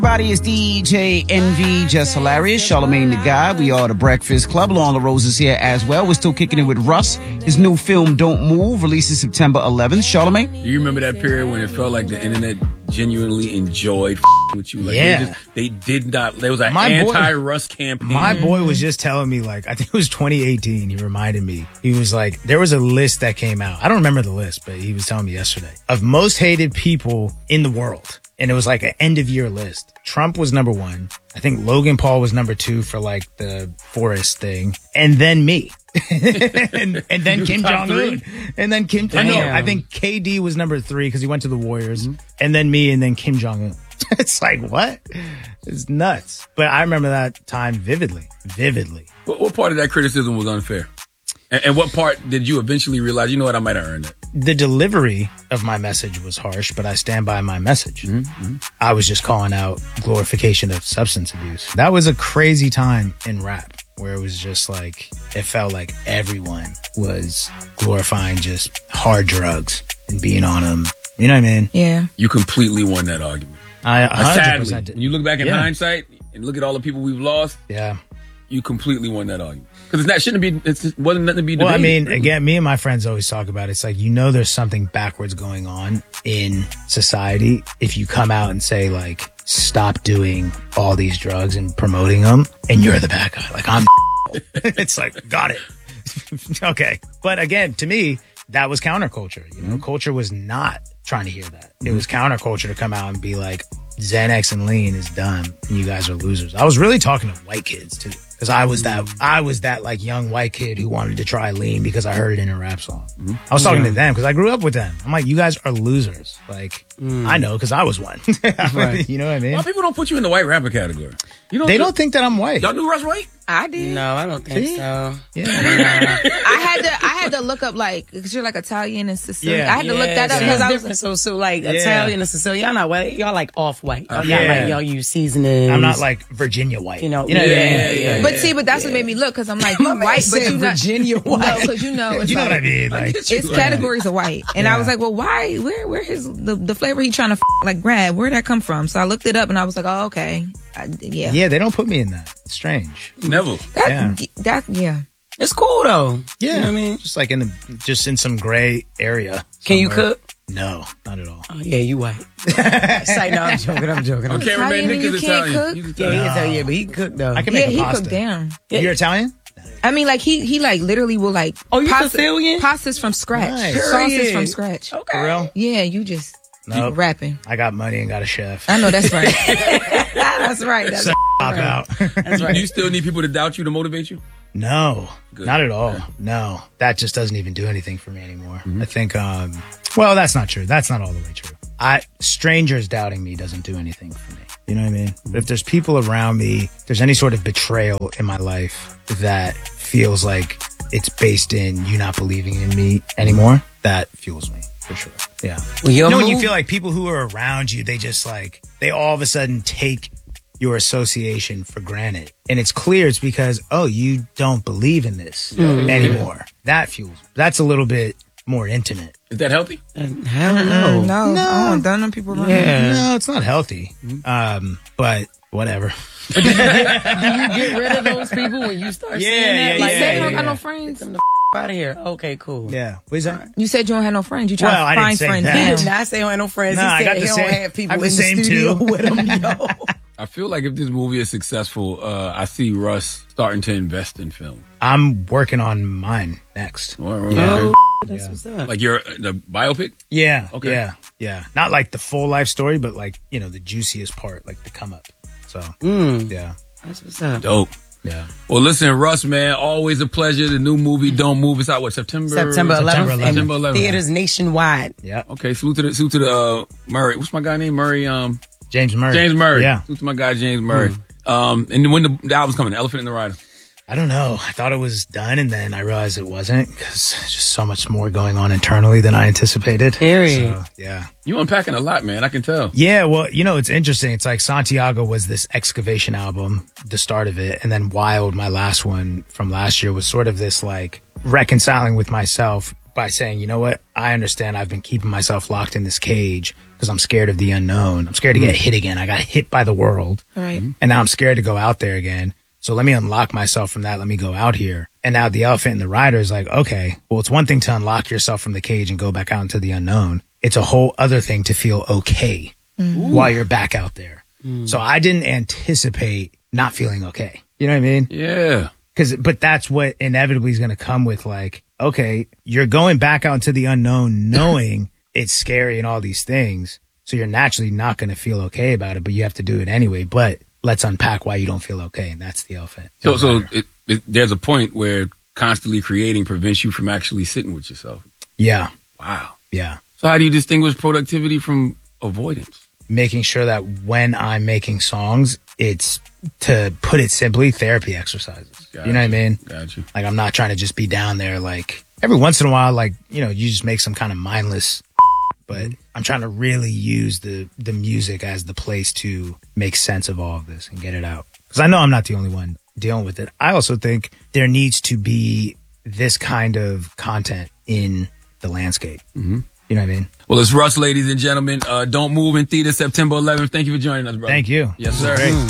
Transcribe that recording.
Everybody, is DJ Envy, just hilarious. Charlamagne the Guy. We are the Breakfast Club. Lauren LaRose is here as well. We're still kicking it with Russ. His new film, Don't Move, releases September 11th. Charlamagne? Do you remember that period when it felt like the internet genuinely enjoyed with you? Like yeah. They did not. There was an anti-Russ campaign. My boy was just telling me, like, I think it was 2018. He reminded me. He was like, there was a list that came out. I don't remember the list, but he was telling me yesterday of most hated people in the world. And it was like an end of year list. Trump was number 1. I think Logan Paul was number 2 for like the forest thing. And then me. and then Kim Jong-un. And then I think KD was number 3 because he went to the Warriors. Mm-hmm. And then me and then Kim Jong-un. It's like, what? It's nuts. But I remember that time vividly. What part of that criticism was unfair? And what part did you eventually realize, you know what, I might have earned it? The delivery of my message was harsh, but I stand by my message. Mm-hmm. I was just calling out glorification of substance abuse. That was a crazy time in rap where it was just like, it felt like everyone was glorifying just hard drugs and being on them. You know what I mean? Yeah. You completely won that argument. Sadly, when you look back in hindsight and look at all the people we've lost, you completely won that argument. Because it wasn't nothing to be debated. Well, I mean, again, me and my friends always talk about it. It's like, there's something backwards going on in society if you come out and say, like, stop doing all these drugs and promoting them, and you're the bad guy. Like, I'm It's like, got it. Okay. But again, to me, that was counterculture. Culture was not trying to hear that. It was counterculture to come out and be like, Xanax and lean is dumb and you guys are losers. I was really talking to white kids too. Because I was that like young white kid who wanted to try lean because I heard it in a rap song. Mm-hmm. I was talking to them because I grew up with them. I'm like, you guys are losers. Like, I know because I was one. Right. You know what I mean? Well, people don't put you in the white rapper category. They don't think that I'm white. Y'all knew Russ white? I did. No, I don't think so. Yeah. I had to look up, like, because you're like Italian and Sicilian. I had to look that up because I was different. So like Italian and Sicilian, y'all not white. Y'all like off white. Y'all not like y'all use seasonings. I'm not like Virginia white. You know. But that's what made me look, because I'm like, you white, but you not Virginia white. No, because it's you know like, what I mean? Like, it's categories of white, and I was like, well, why? Where the flavor he trying to like grab? Where'd that come from? So I looked it up, and I was like, oh, okay, yeah. They don't put me in that. It's strange. Never. It's cool though. Yeah, you know what I mean, just like in some gray area. Can you cook? No, not at all. Oh, yeah, you white. It's like, no, I'm joking. Okay, man, Nick is Italian. Cook? Yeah, but he can cook though. I can make a he pasta. cooked down. You're Italian? I mean, like he like literally will like. Oh, you Sicilian? Pastas from scratch. Nice. Sauces from scratch. Okay. For real? Yeah, you just rapping. I got money and got a chef. I know that's right. That's right. That's Pop out. That's right. Do you still need people to doubt you to motivate you? No, not at all. No, that just doesn't even do anything for me anymore. I think, well, that's not true. That's not all the way true. Strangers doubting me doesn't do anything for me. You know what I mean? But if there's people around me, if there's any sort of betrayal in my life that feels like it's based in you not believing in me anymore, that fuels me for sure. Yeah. Well, when you feel like people who are around you, they just like, they all of a sudden take your association for granted. And it's clear it's because, you don't believe in this anymore. That fuels. That's a little bit more intimate. Is that healthy? I don't know. No. I don't know people around. Yeah. No, it's not healthy. But whatever. Do you get rid of those people when you start saying that? You said you don't have no friends. Get them the out of here. Okay, cool. Yeah. What is that? You said you don't have no friends. You try Well, I to didn't find say friends that. now. He did not say he don't have no friends. No, I he got said the he same- don't have people I in have the the same studio too. with him, yo. I feel like if this movie is successful, I see Russ starting to invest in film. I'm working on mine next. Oh, that's what's up. Like the biopic? Yeah. Okay. Yeah. Not like the full life story, but like, the juiciest part, like the come up. So, yeah. That's what's up. Dope. Yeah. Well, listen, Russ, man, always a pleasure. The new movie, Don't Move. It's out, September 11th? September 11th. Theaters nationwide. Yeah. Okay, salute to the Murray. What's my guy name? Murray, James Murray. James Murray. Yeah. Salute to my guy, James Murray. And when the album's coming, Elephant in the Rider. I don't know. I thought it was done, and then I realized it wasn't because there's just so much more going on internally than I anticipated. Period. So, yeah. You unpacking a lot, man. I can tell. Yeah, well, it's interesting. It's like Santiago was this excavation album, the start of it, and then Wild, my last one from last year, was sort of this like reconciling with myself by saying, you know what? I understand I've been keeping myself locked in this cage because I'm scared of the unknown. I'm scared to get hit again. I got hit by the world. Right. And now I'm scared to go out there again. So let me unlock myself from that. Let me go out here. And now the elephant in the rider is like, okay, well, it's one thing to unlock yourself from the cage and go back out into the unknown. It's a whole other thing to feel okay while you're back out there. So I didn't anticipate not feeling okay. You know what I mean? Yeah. But that's what inevitably is going to come with, like, okay, you're going back out into the unknown knowing it's scary and all these things. So you're naturally not going to feel okay about it, but you have to do it anyway. But let's unpack why you don't feel okay. And that's the elephant. So there's a point where constantly creating prevents you from actually sitting with yourself. Yeah. Wow. Yeah. So how do you distinguish productivity from avoidance? Making sure that when I'm making songs, it's, to put it simply, therapy exercises. Gotcha. You know what I mean? Gotcha. Like, I'm not trying to just be down there, like, every once in a while, like, you know, you just make some kind of mindless, but I'm trying to really use the music as the place to make sense of all of this and get it out. Because I know I'm not the only one dealing with it. I also think there needs to be this kind of content in the landscape. Mm-hmm. You know what I mean? Well, it's Russ, ladies and gentlemen. Don't Move in theater September 11th. Thank you for joining us, bro. Thank you. Yes, sir. Great.